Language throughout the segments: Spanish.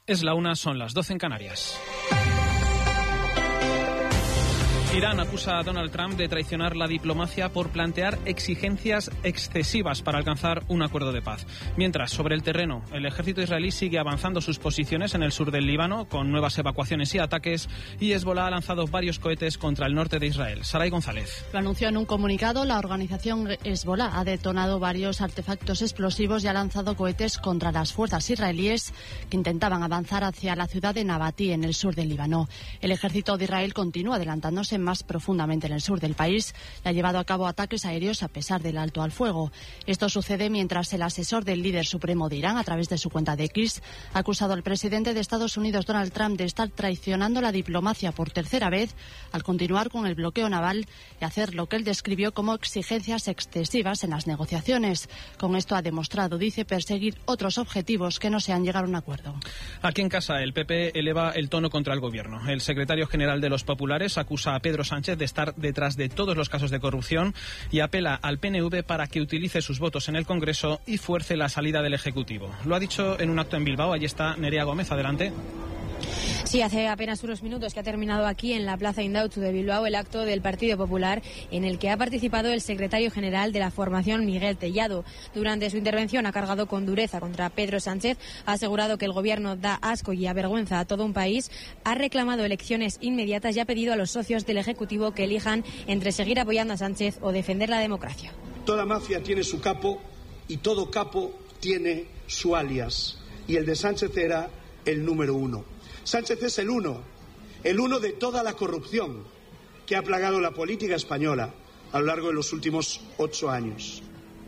Es la 1, son las 12 en Canarias. Irán acusa a Donald Trump de traicionar la diplomacia por plantear exigencias excesivas para alcanzar un acuerdo de paz. Mientras, sobre el terreno, el ejército israelí sigue avanzando sus posiciones en el sur del Líbano con nuevas evacuaciones y ataques, y Hezbollah ha lanzado varios cohetes contra el norte de Israel. Saray González. Lo anunció en un comunicado. La organización Hezbollah ha detonado varios artefactos explosivos y ha lanzado cohetes contra las fuerzas israelíes que intentaban avanzar hacia la ciudad de Nabatí, en el sur del Líbano. El ejército de Israel continúa adelantándose más profundamente en el sur del país y ha llevado a cabo ataques aéreos a pesar del alto al fuego. Esto sucede mientras el asesor del líder supremo de Irán, a través de su cuenta de X, ha acusado al presidente de Estados Unidos, Donald Trump, de estar traicionando la diplomacia por tercera vez al continuar con el bloqueo naval y hacer lo que él describió como exigencias excesivas en las negociaciones. Con esto ha demostrado, dice, perseguir otros objetivos que no sean llegar a un acuerdo. Aquí en casa, el PP eleva el tono contra el gobierno. El secretario general de los populares acusa a Pedro Sánchez de estar detrás de todos los casos de corrupción y apela al PNV para que utilice sus votos en el Congreso y fuerce la salida del Ejecutivo. Lo ha dicho en un acto en Bilbao. Allí está Nerea Gómez. Adelante. Sí, hace apenas unos minutos que ha terminado aquí en la Plaza Indautxu de Bilbao el acto del Partido Popular, en el que ha participado el secretario general de la formación, Miguel Tellado. Durante su intervención ha cargado con dureza contra Pedro Sánchez, ha asegurado que el gobierno da asco y avergüenza a todo un país, ha reclamado elecciones inmediatas y ha pedido a los socios del Ejecutivo que elijan entre seguir apoyando a Sánchez o defender la democracia. Toda mafia tiene su capo y todo capo tiene su alias, y el de Sánchez era el número 1. Sánchez es el uno de toda la corrupción que ha plagado la política española a lo largo de los últimos 8 años.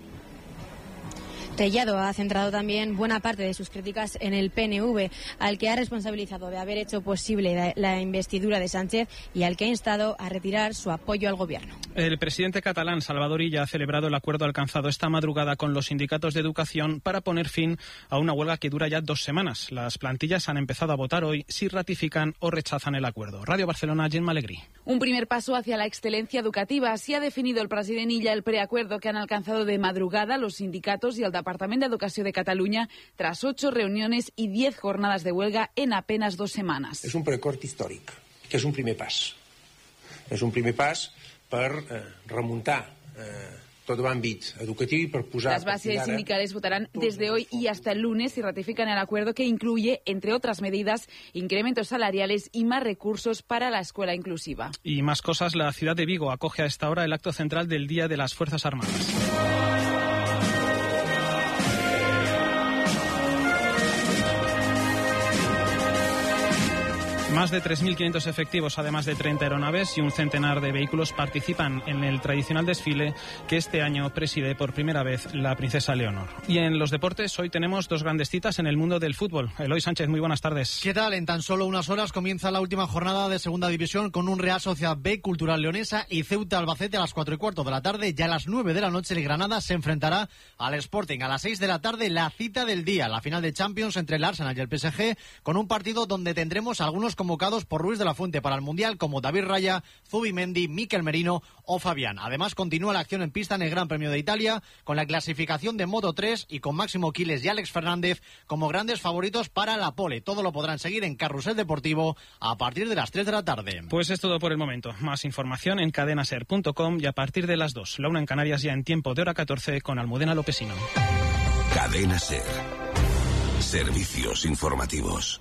Tellado ha centrado también buena parte de sus críticas en el PNV, al que ha responsabilizado de haber hecho posible la investidura de Sánchez y al que ha instado a retirar su apoyo al gobierno. El presidente catalán, Salvador Illa, ha celebrado el acuerdo alcanzado esta madrugada con los sindicatos de educación para poner fin a una huelga que dura ya 2 semanas. Las plantillas han empezado a votar hoy si ratifican o rechazan el acuerdo. Radio Barcelona, Gemma Alegrí. Un primer paso hacia la excelencia educativa. Así ha definido el president Illa el preacuerdo que han alcanzado de madrugada los sindicatos y el Departament d'Educació de Catalunya tras 8 reuniones y 10 jornadas de huelga en apenas 2 semanas. És un preacord històric, que és un primer pas. És un primer pas per remuntar tot l'àmbit educatiu y per posar... Las bases sindicales votarán desde hoy y hasta el lunes si ratifican el acuerdo, que incluye, entre otras medidas, incrementos salariales y más recursos para la escuela inclusiva. Y más cosas, la ciudad de Vigo acoge a esta hora el acto central del Día de las Fuerzas Armadas. Más de 3.500 efectivos, además de 30 aeronaves y un centenar de vehículos, participan en el tradicional desfile que este año preside por primera vez la princesa Leonor. Y en los deportes, hoy tenemos 2 grandes citas en el mundo del fútbol. Eloy Sánchez, muy buenas tardes. ¿Qué tal? En tan solo unas horas comienza la última jornada de Segunda División con un Real Sociedad B, Cultural Leonesa y Ceuta Albacete a las 4:15 de la tarde. Ya a las 9 de la noche el Granada se enfrentará al Sporting. A las 6 de la tarde la cita del día, la final de Champions entre el Arsenal y el PSG, con un partido donde tendremos algunos convocados por Ruiz de la Fuente para el Mundial, como David Raya, Zubimendi, Mikel Merino o Fabián. Además, continúa la acción en pista en el Gran Premio de Italia, con la clasificación de Moto 3 y con Máximo Quiles y Alex Fernández como grandes favoritos para la pole. Todo lo podrán seguir en Carrusel Deportivo a partir de las 3 de la tarde. Pues es todo por el momento. Más información en cadenaser.com y a partir de las 2. La 1 en Canarias, ya en tiempo de hora 14 con Almudena Lopesino. Cadena Ser. Servicios informativos.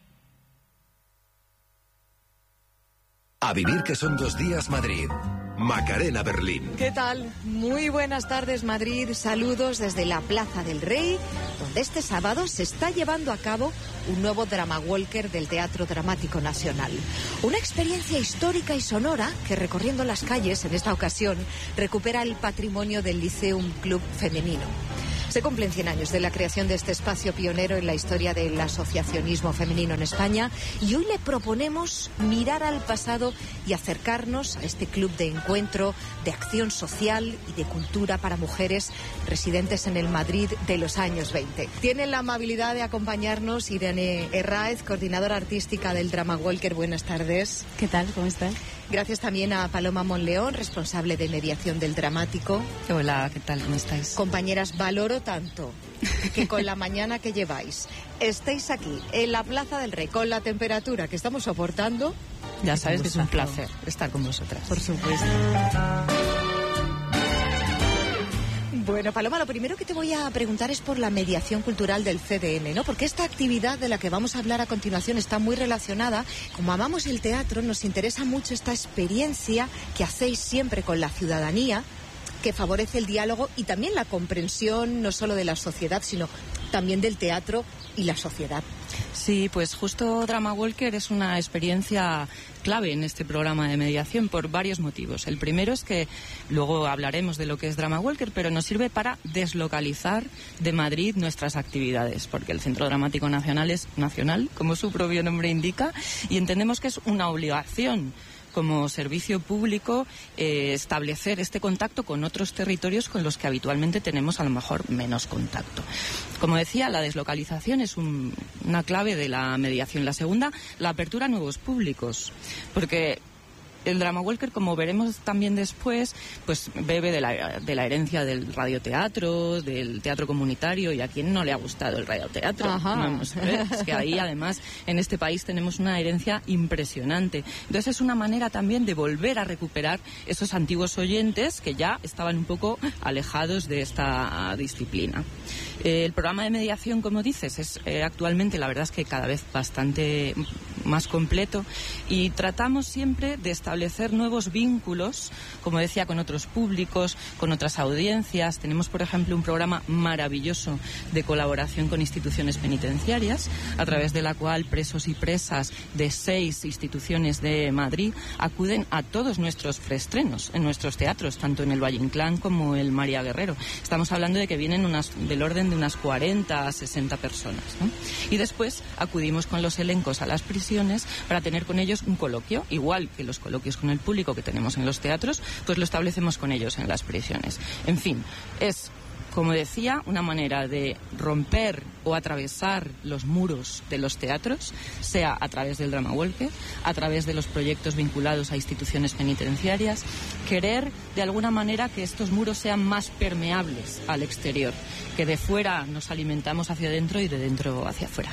A vivir, que son 2 días Madrid. Macarena Berlín. ¿Qué tal? Muy buenas tardes, Madrid. Saludos desde la Plaza del Rey, donde este sábado se está llevando a cabo un nuevo Drama Walker del Teatro Dramático Nacional. Una experiencia histórica y sonora que, recorriendo las calles, en esta ocasión recupera el patrimonio del Liceum Club Femenino. Se cumplen 100 años de la creación de este espacio pionero en la historia del asociacionismo femenino en España, y hoy le proponemos mirar al pasado y acercarnos a este club de encuentro, de acción social y de cultura para mujeres residentes en el Madrid de los años 20. Tienen la amabilidad de acompañarnos Irene Herráez, coordinadora artística del Drama Walker. Buenas tardes. ¿Qué tal? ¿Cómo estás? Gracias también a Paloma Monleón, responsable de mediación del Dramático. Hola, ¿qué tal? ¿Cómo estáis? Compañeras, valoro tanto que con la mañana que lleváis estéis aquí, en la Plaza del Rey, con la temperatura que estamos soportando. Ya sabes que es un placer estar con vosotras. Por supuesto. Bueno, Paloma, lo primero que te voy a preguntar es por la mediación cultural del CDM, ¿no? Porque esta actividad de la que vamos a hablar a continuación está muy relacionada. Como amamos el teatro, nos interesa mucho esta experiencia que hacéis siempre con la ciudadanía, que favorece el diálogo y también la comprensión no solo de la sociedad, sino también del teatro y la sociedad. Sí, pues justo Drama Walker es una experiencia clave en este programa de mediación por varios motivos. El primero es que luego hablaremos de lo que es Drama Walker, pero nos sirve para deslocalizar de Madrid nuestras actividades, porque el Centro Dramático Nacional es nacional, como su propio nombre indica, y entendemos que es una obligación como servicio público establecer este contacto con otros territorios con los que habitualmente tenemos a lo mejor menos contacto. Como decía, la deslocalización es una clave de la mediación. La segunda, la apertura a nuevos públicos, porque el Drama Walker, como veremos también después, pues bebe de la herencia del radioteatro, del teatro comunitario, y a quien no le ha gustado el radioteatro. Vamos a ver, es que ahí además en este país tenemos una herencia impresionante. Entonces es una manera también de volver a recuperar esos antiguos oyentes que ya estaban un poco alejados de esta disciplina. El programa de mediación, como dices, es actualmente la verdad es que cada vez bastante más completo, y tratamos siempre de establecer nuevos vínculos, como decía, con otros públicos, con otras audiencias. Tenemos, por ejemplo, un programa maravilloso de colaboración con instituciones penitenciarias, a través de la cual presos y presas de 6 instituciones de Madrid acuden a todos nuestros preestrenos en nuestros teatros, tanto en el Valle Inclán como el María Guerrero. Estamos hablando de que vienen del orden de unas 40 a 60 personas, ¿no? Y después acudimos con los elencos a las prisiones para tener con ellos un coloquio, igual que los coloquios con el público que tenemos en los teatros, pues lo establecemos con ellos en las prisiones. En fin, es, como decía, una manera de romper o atravesar los muros de los teatros, sea a través del Drama Walker, a través de los proyectos vinculados a instituciones penitenciarias, querer de alguna manera que estos muros sean más permeables al exterior, que de fuera nos alimentamos hacia adentro y de dentro hacia afuera.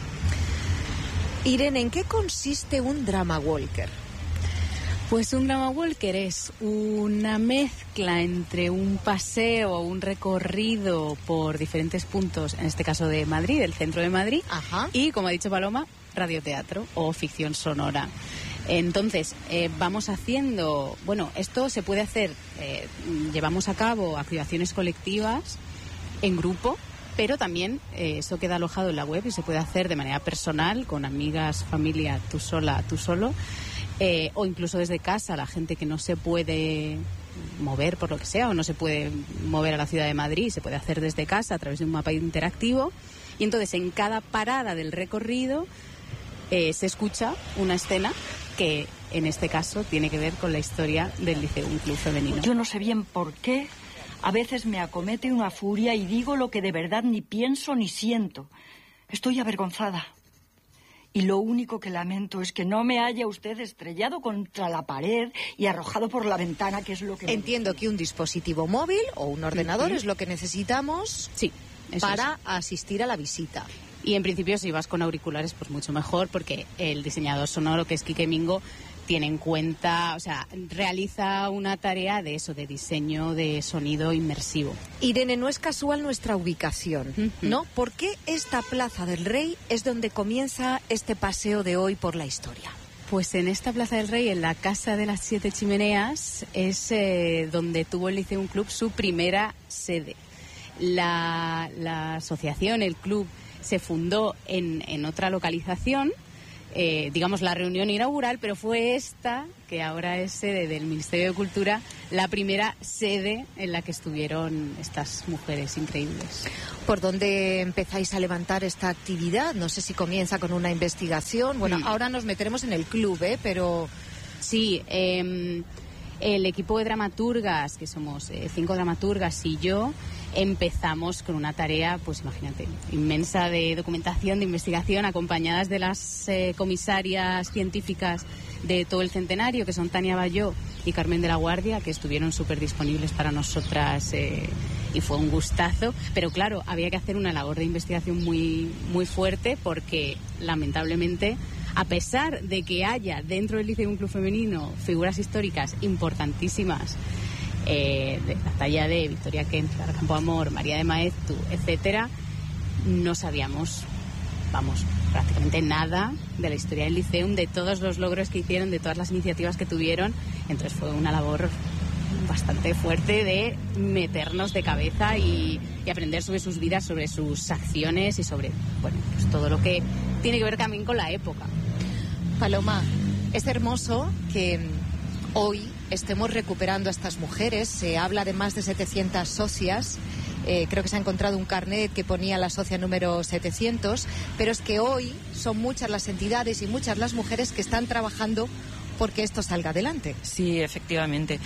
Irene, ¿en qué consiste un Drama Walker? Pues un Drama Walker es una mezcla entre un paseo o un recorrido por diferentes puntos, en este caso de Madrid, del centro de Madrid, y, como ha dicho Paloma, radioteatro o ficción sonora. Entonces, vamos haciendo, bueno, esto se puede hacer, llevamos a cabo activaciones colectivas en grupo, pero también eso queda alojado en la web y se puede hacer de manera personal, con amigas, familia, tú sola, tú solo, o incluso desde casa, la gente que no se puede mover por lo que sea o no se puede mover a la ciudad de Madrid, se puede hacer desde casa a través de un mapa interactivo, y entonces en cada parada del recorrido se escucha una escena que en este caso tiene que ver con la historia del Liceo, un club femenino. Yo no sé bien por qué a veces me acomete una furia y digo lo que de verdad ni pienso ni siento. Estoy avergonzada. Y lo único que lamento es que no me haya usted estrellado contra la pared y arrojado por la ventana, que es lo que... Entiendo que un dispositivo móvil o un ordenador es lo que necesitamos para asistir a la visita. Y en principio, si vas con auriculares, pues mucho mejor, porque el diseñador sonoro, que es Quique Mingo, tiene en cuenta, o sea, realiza una tarea de eso, de diseño de sonido inmersivo. Irene, no es casual nuestra ubicación, ¿no? ¿Por qué esta Plaza del Rey es donde comienza este paseo de hoy por la historia? Pues en esta Plaza del Rey, en la Casa de las 7 Chimeneas, es donde tuvo el Liceo Club su primera sede. La asociación, el club, se fundó en otra localización, digamos la reunión inaugural, pero fue esta, que ahora es sede del Ministerio de Cultura, la primera sede en la que estuvieron estas mujeres increíbles. ¿Por dónde empezáis a levantar esta actividad? No sé si comienza con una investigación. Bueno, ahora nos meteremos en el club, pero... Sí, el equipo de dramaturgas, que somos 5 dramaturgas y yo, empezamos con una tarea, pues imagínate, inmensa de documentación, de investigación, acompañadas de las comisarias científicas de todo el centenario, que son Tania Bayó y Carmen de la Guardia, que estuvieron súper disponibles para nosotras y fue un gustazo. Pero claro, había que hacer una labor de investigación muy, muy fuerte porque, lamentablemente, a pesar de que haya dentro del Liceum Club Femenino figuras históricas importantísimas, de la talla de Victoria Kent, Clara Campoamor, María de Maeztu, etcétera, no sabíamos, prácticamente nada de la historia del Liceum, de todos los logros que hicieron, de todas las iniciativas que tuvieron. Entonces fue una labor bastante fuerte de meternos de cabeza y aprender sobre sus vidas, sobre sus acciones y sobre, bueno, pues todo lo que tiene que ver también con la época. Paloma, es hermoso que hoy estemos recuperando a estas mujeres. Se habla de más de 700 socias. Creo que se ha encontrado un carnet que ponía la socia número 700, pero es que hoy son muchas las entidades y muchas las mujeres que están trabajando porque esto salga adelante. Sí, efectivamente.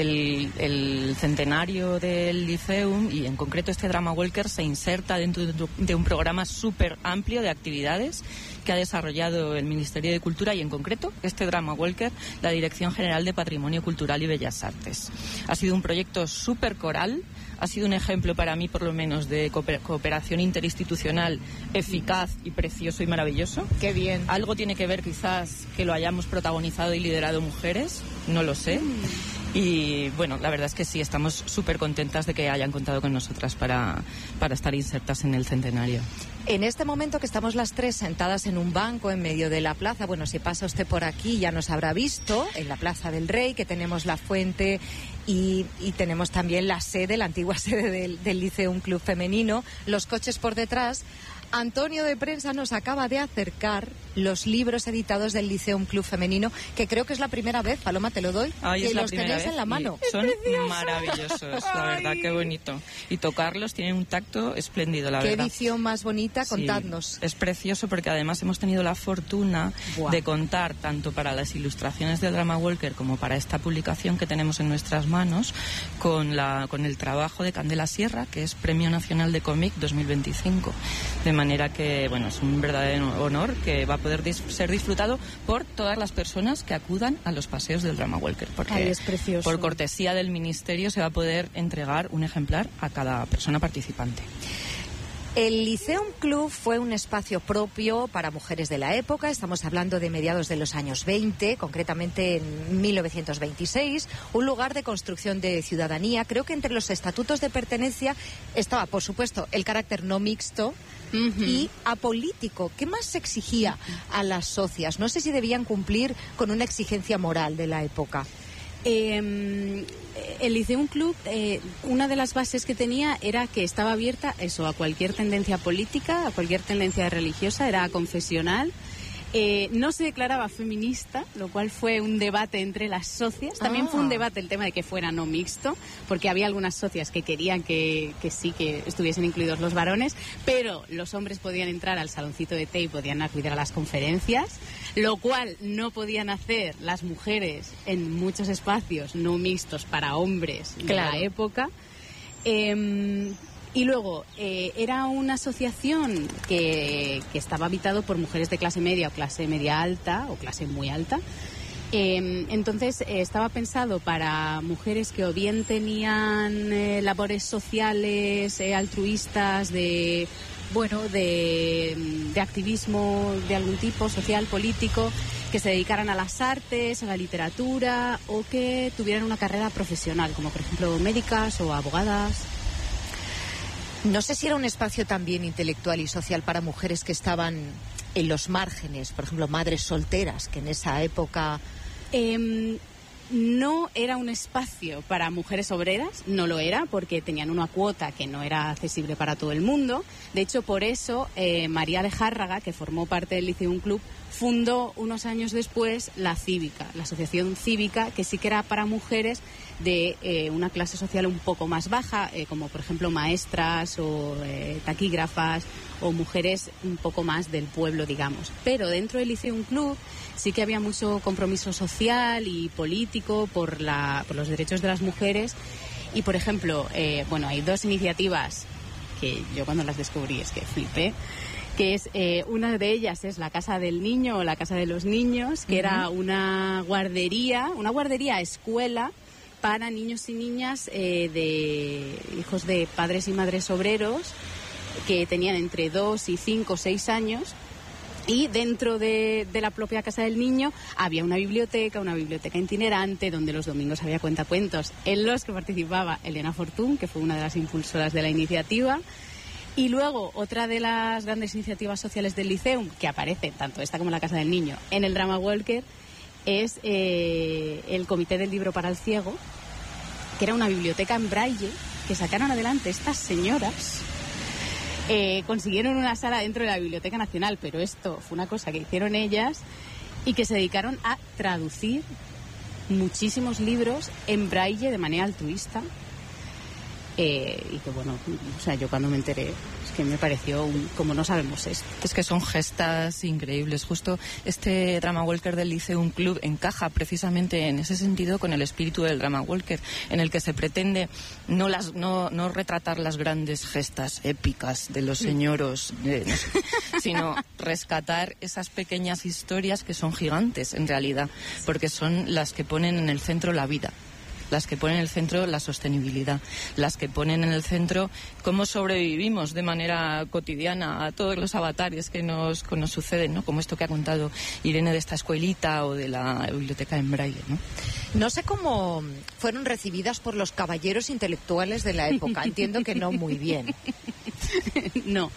El centenario del Liceum, y en concreto este Drama Walker, se inserta dentro de un programa súper amplio de actividades que ha desarrollado el Ministerio de Cultura y, en concreto, este Drama Walker, la Dirección General de Patrimonio Cultural y Bellas Artes. Ha sido un proyecto súper coral. Ha sido un ejemplo para mí, por lo menos, de cooperación interinstitucional eficaz y precioso y maravilloso. ¡Qué bien! Algo tiene que ver, quizás, que lo hayamos protagonizado y liderado mujeres, no lo sé. Y, bueno, la verdad es que sí, estamos súper contentas de que hayan contado con nosotras para estar insertas en el centenario. En este momento que estamos las tres sentadas en un banco en medio de la plaza, bueno, si pasa usted por aquí ya nos habrá visto, en la Plaza del Rey, que tenemos la fuente y tenemos también la sede, la antigua sede del Liceum Club Femenino, los coches por detrás. Antonio de Prensa nos acaba de acercar los libros editados del Liceum Club Femenino, que creo que es la primera vez, Paloma, te lo doy, que los tenéis en la mano. Son maravillosos, la verdad, qué bonito. Y tocarlos tienen un tacto espléndido, la verdad. Qué edición más bonita, contadnos. Sí, es precioso porque además hemos tenido la fortuna de contar tanto para las ilustraciones del Drama Walker como para esta publicación que tenemos en nuestras manos con el trabajo de Candela Sierra, que es Premio Nacional de Cómic 2025. De manera que, bueno, es un verdadero honor que va a poder ser disfrutado por todas las personas que acudan a los paseos del Drama Walker, porque es precioso. Por cortesía del Ministerio se va a poder entregar un ejemplar a cada persona participante. El Liceum Club fue un espacio propio para mujeres de la época. Estamos hablando de mediados de los años 20, concretamente en 1926. Un lugar de construcción de ciudadanía. Creo que entre los estatutos de pertenencia estaba, por supuesto, el carácter no mixto y apolítico. ¿Qué más se exigía a las socias? No sé si debían cumplir con una exigencia moral de la época. El Liceum Club, una de las bases que tenía era que estaba abierta a cualquier tendencia política, a cualquier tendencia religiosa, era confesional. No se declaraba feminista, lo cual fue un debate entre las socias. También fue un debate el tema de que fuera no mixto, porque había algunas socias que querían que sí, que estuviesen incluidos los varones, pero los hombres podían entrar al saloncito de té y podían acudir a las conferencias, lo cual no podían hacer las mujeres en muchos espacios no mixtos para hombres de la época. Y luego, era una asociación que estaba habitado por mujeres de clase media o clase media alta o clase muy alta. Entonces, estaba pensado para mujeres que o bien tenían labores sociales, altruistas, de activismo de algún tipo, social, político, que se dedicaran a las artes, a la literatura, o que tuvieran una carrera profesional, como por ejemplo médicas o abogadas. No sé si era un espacio también intelectual y social para mujeres que estaban en los márgenes, por ejemplo, madres solteras, que en esa época... No era un espacio para mujeres obreras, no lo era, porque tenían una cuota que no era accesible para todo el mundo. De hecho, por eso, María de Járraga, que formó parte del Liceum Club, fundó unos años después la Cívica, la asociación cívica, que sí que era para mujeres de una clase social un poco más baja, como por ejemplo maestras o taquígrafas o mujeres un poco más del pueblo, digamos. Pero dentro del Liceum Club sí que había mucho compromiso social y político por los derechos de las mujeres. Y, por ejemplo, hay 2 iniciativas que yo cuando las descubrí es que flipé, que es una de ellas es la Casa del Niño o la Casa de los Niños, que era una guardería escuela para niños y niñas de hijos de padres y madres obreros que tenían entre 2 y 5 o 6 años. Y dentro de la propia Casa del Niño había una biblioteca itinerante, donde los domingos había cuentacuentos en los que participaba Elena Fortún, que fue una de las impulsoras de la iniciativa. Y luego, otra de las grandes iniciativas sociales del Liceum, que aparece, tanto esta como la Casa del Niño, en el Drama Walker, es el Comité del Libro para el Ciego, que era una biblioteca en braille que sacaron adelante estas señoras. Consiguieron una sala dentro de la Biblioteca Nacional, pero esto fue una cosa que hicieron ellas y que se dedicaron a traducir muchísimos libros en braille de manera altruista. Y que yo cuando me enteré es que me pareció como no sabemos esto. Es que son gestas increíbles. Justo este Drama Walker del Liceum Club encaja precisamente en ese sentido con el espíritu del Drama Walker, en el que se pretende no retratar las grandes gestas épicas de los señoros, sino rescatar esas pequeñas historias que son gigantes en realidad, porque son las que ponen en el centro la vida, las que ponen en el centro la sostenibilidad, las que ponen en el centro cómo sobrevivimos de manera cotidiana a todos los avatares que nos suceden, ¿no? Como esto que ha contado Irene de esta escuelita o de la biblioteca en braille, ¿no? No sé cómo fueron recibidas por los caballeros intelectuales de la época. Entiendo que no muy bien. No,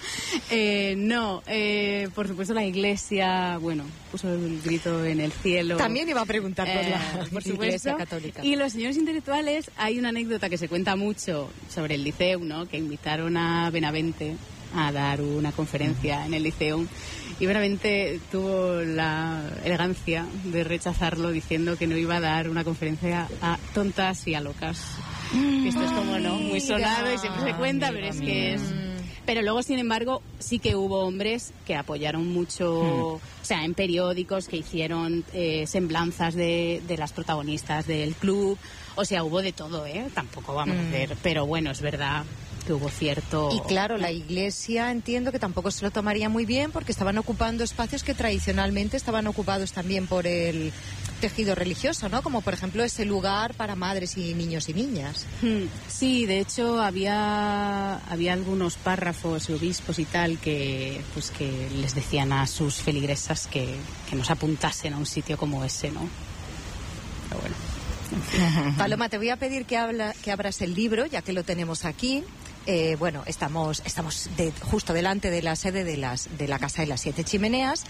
por supuesto la Iglesia, puso el grito en el cielo. También iba a preguntar por la Iglesia católica. Y los señores intelectuales, hay una anécdota que se cuenta mucho sobre el Liceum, ¿no? Que invitaron a Benavente a dar una conferencia en el Liceum y Benavente tuvo la elegancia de rechazarlo diciendo que no iba a dar una conferencia a tontas y a locas. Esto es como muy sonado y siempre se cuenta, pero es que es... Pero luego, sin embargo, sí que hubo hombres que apoyaron mucho, en periódicos que hicieron semblanzas de las protagonistas del club. Hubo de todo, tampoco vamos a hacer, pero es verdad que hubo cierto... Y claro, la Iglesia entiendo que tampoco se lo tomaría muy bien porque estaban ocupando espacios que tradicionalmente estaban ocupados también por el tejido religioso, ¿no? Como por ejemplo ese lugar para madres y niños y niñas. Sí, de hecho había algunos párrafos y obispos y tal que les decían a sus feligresas que nos apuntasen a un sitio como ese, ¿no? Pero bueno. Paloma, te voy a pedir que abras el libro, ya que lo tenemos aquí. Estamos justo delante de la sede de la Casa de las 7 Chimeneas.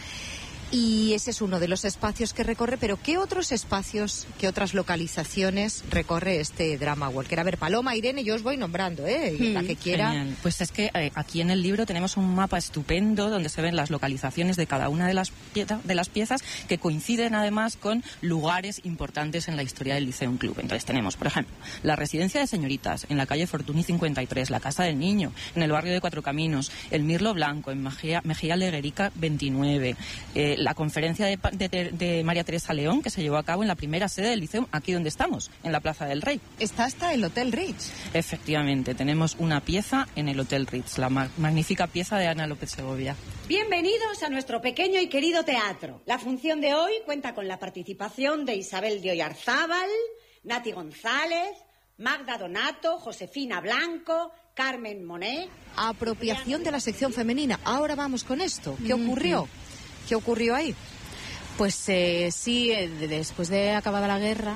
Y ese es uno de los espacios que recorre, pero ¿qué otros espacios, qué otras localizaciones recorre este Drama Walker? A ver, Paloma, Irene, yo os voy nombrando, la que quiera. Genial. Pues es que aquí en el libro tenemos un mapa estupendo donde se ven las localizaciones de cada una de las piezas que coinciden además con lugares importantes en la historia del Liceum Club. Entonces tenemos, por ejemplo, la residencia de señoritas en la calle Fortuny 53, la Casa del Niño en el barrio de Cuatro Caminos, el Mirlo Blanco en Mejía Leguerica 29, la conferencia de María Teresa León, que se llevó a cabo en la primera sede del Liceum, aquí donde estamos, en la Plaza del Rey. Está hasta el Hotel Ritz. Efectivamente, tenemos una pieza en el Hotel Ritz, la magnífica pieza de Ana López Segovia. Bienvenidos a nuestro pequeño y querido teatro. La función de hoy cuenta con la participación de Isabel de Oyarzábal, Nati González, Magda Donato, Josefina Blanco, Carmen Monet. Apropiación de la sección femenina. Ahora vamos con esto. ¿Qué ocurrió? ¿Qué ocurrió ahí? Pues sí, después de acabada la guerra,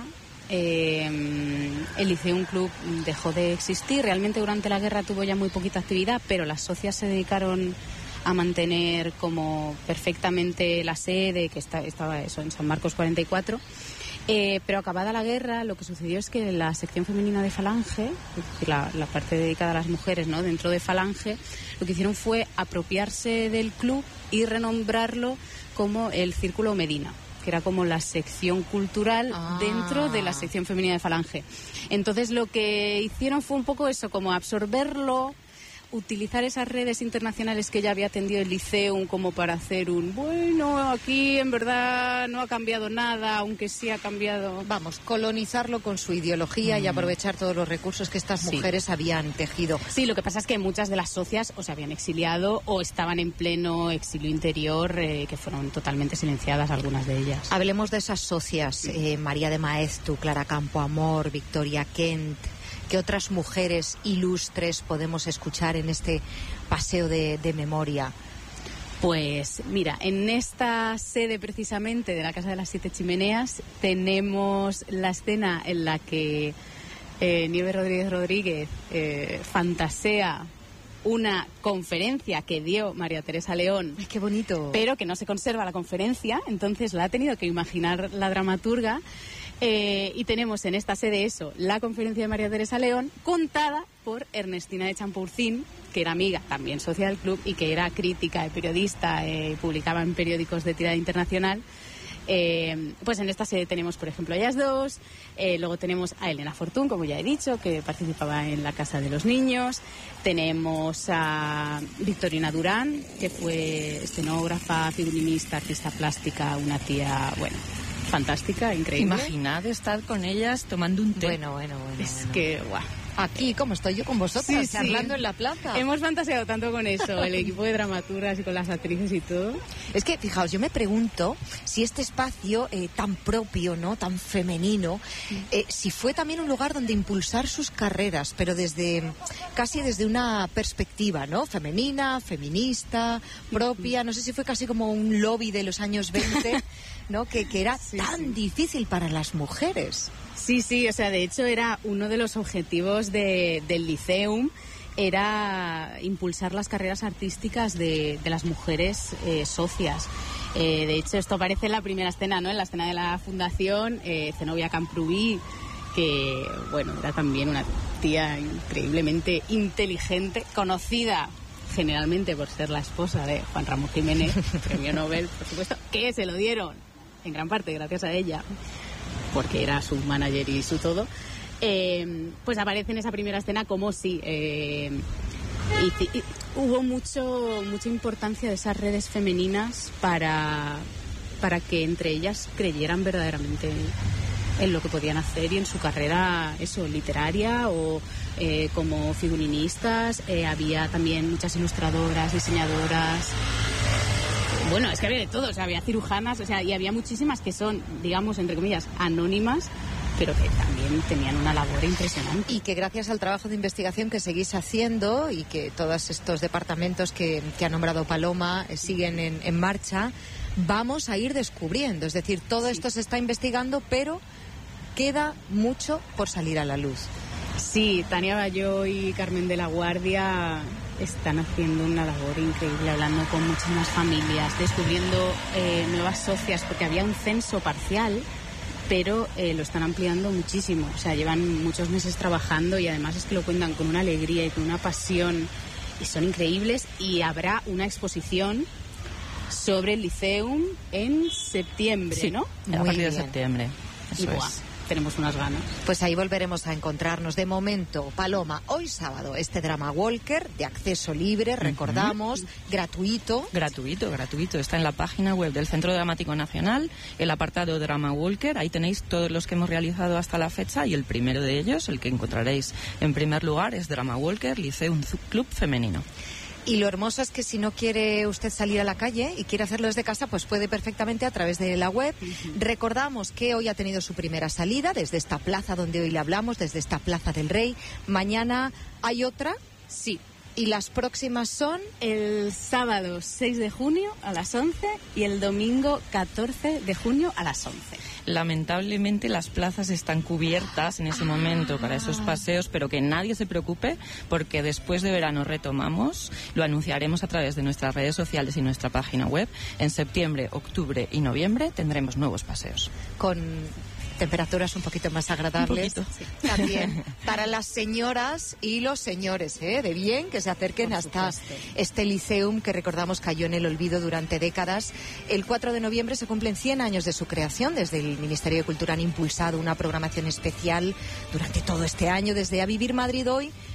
el Liceum Club dejó de existir. Realmente durante la guerra tuvo ya muy poquita actividad, pero las socias se dedicaron a mantener como perfectamente la sede, que estaba eso en San Marcos 44. Pero acabada la guerra, lo que sucedió es que la sección femenina de Falange, es decir, la parte dedicada a las mujeres, ¿no?, dentro de Falange, lo que hicieron fue apropiarse del club y renombrarlo como el Círculo Medina, que era como la sección cultural dentro de la sección femenina de Falange. Entonces lo que hicieron fue un poco eso, como absorberlo, utilizar esas redes internacionales que ya había atendido el Liceum como para hacer bueno, aquí en verdad no ha cambiado nada, aunque sí ha cambiado... Vamos, colonizarlo con su ideología y aprovechar todos los recursos que estas mujeres habían tejido. Sí, lo que pasa es que muchas de las socias o se habían exiliado o estaban en pleno exilio interior, que fueron totalmente silenciadas algunas de ellas. Hablemos de esas socias, María de Maeztu, Clara Campoamor, Victoria Kent. ¿Qué otras mujeres ilustres podemos escuchar en este paseo de memoria? Pues mira, en esta sede precisamente de la Casa de las Siete Chimeneas tenemos la escena en la que Nieves Rodríguez fantasea una conferencia que dio María Teresa León. ¡Ay, qué bonito! Pero que no se conserva la conferencia, entonces la ha tenido que imaginar la dramaturga. Y tenemos en esta sede la conferencia de María Teresa León, contada por Ernestina de Champurcín, que era amiga, también socia del club, y que era crítica y periodista, publicaba en periódicos de tirada internacional. Pues en esta sede tenemos, por ejemplo, a ellas dos. Luego tenemos a Elena Fortún, como ya he dicho, que participaba en la Casa de los Niños. Tenemos a Victorina Durán, que fue escenógrafa, figurinista, artista plástica, una tía, fantástica, increíble. Imaginad estar con ellas tomando un té. Bueno. Que, guau. Aquí, como estoy yo con vosotras, charlando en la plaza. Hemos fantaseado tanto con eso, el equipo de dramaturgas y con las actrices y todo. Es que, fijaos, yo me pregunto si este espacio tan propio, ¿no?, tan femenino, si fue también un lugar donde impulsar sus carreras, pero casi desde una perspectiva, ¿no?, femenina, feminista, propia. No sé si fue casi como un lobby de los años 20, ¿no?, que era tan difícil para las mujeres. Sí, o sea, de hecho era uno de los objetivos del Liceum, era impulsar las carreras artísticas de las mujeres socias. De hecho, esto aparece en la primera escena, ¿no?, en la escena de la fundación, Zenobia Camprubí, que, era también una tía increíblemente inteligente, conocida generalmente por ser la esposa de Juan Ramón Jiménez, premio Nobel, por supuesto, que se lo dieron en gran parte gracias a ella, porque era su manager y su todo. Pues aparece en esa primera escena como si hubo mucha importancia de esas redes femeninas para que entre ellas creyeran verdaderamente en lo que podían hacer y en su carrera literaria o como figurinistas. Había también muchas ilustradoras, diseñadoras. Es que había de todo, había cirujanas, y había muchísimas que son, digamos, entre comillas, anónimas, pero que también tenían una labor impresionante. Y que gracias al trabajo de investigación que seguís haciendo y que todos estos departamentos que ha nombrado Paloma siguen en marcha, vamos a ir descubriendo. Es decir, todo esto se está investigando, pero queda mucho por salir a la luz. Sí, Tania Bayó y Carmen de la Guardia están haciendo una labor increíble, hablando con muchísimas familias, descubriendo nuevas socias, porque había un censo parcial, pero lo están ampliando muchísimo. Llevan muchos meses trabajando y además es que lo cuentan con una alegría y con una pasión y son increíbles. Y habrá una exposición sobre el Liceum en septiembre, ¿no? A partir de septiembre. Eso es. Tenemos unas ganas. Pues ahí volveremos a encontrarnos. De momento, Paloma, hoy sábado, este drama Walker de acceso libre, recordamos, gratuito. Gratuito. Está en la página web del Centro Dramático Nacional, el apartado Drama Walker. Ahí tenéis todos los que hemos realizado hasta la fecha y el primero de ellos, el que encontraréis en primer lugar, es Drama Walker, Liceum Club Femenino. Y lo hermoso es que si no quiere usted salir a la calle y quiere hacerlo desde casa, pues puede perfectamente a través de la web. Recordamos que hoy ha tenido su primera salida desde esta plaza donde hoy le hablamos, desde esta Plaza del Rey. Mañana hay otra. Sí. ¿Y las próximas son? El sábado 6 de junio a las 11 y el domingo 14 de junio a las 11. Lamentablemente las plazas están cubiertas en ese momento para esos paseos, pero que nadie se preocupe porque después de verano retomamos, lo anunciaremos a través de nuestras redes sociales y nuestra página web. En septiembre, octubre y noviembre tendremos nuevos paseos. Con temperaturas un poquito más agradables. También para las señoras y los señores, de bien, que se acerquen hasta este Liceum que recordamos cayó en el olvido durante décadas. El 4 de noviembre se cumplen 100 años de su creación. Desde el Ministerio de Cultura han impulsado una programación especial durante todo este año. Desde A Vivir Madrid Hoy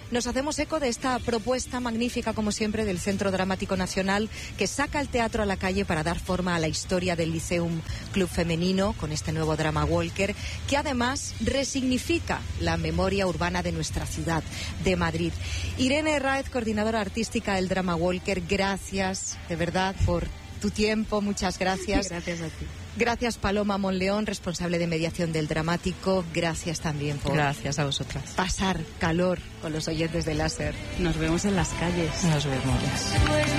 nos hacemos eco de esta propuesta magnífica, como siempre, del Centro Dramático Nacional, que saca el teatro a la calle para dar forma a la historia del Liceum Club Femenino, con este nuevo Drama Walker, que además resignifica la memoria urbana de nuestra ciudad, de Madrid. Irene Raez, coordinadora artística del Drama Walker, gracias, de verdad, por tu tiempo, muchas gracias. Gracias a ti. Gracias, Paloma Monleón, responsable de mediación del Dramático. Gracias también por... Gracias a vosotras. Pasar calor con los oyentes de Láser. Nos vemos en las calles. Nos vemos.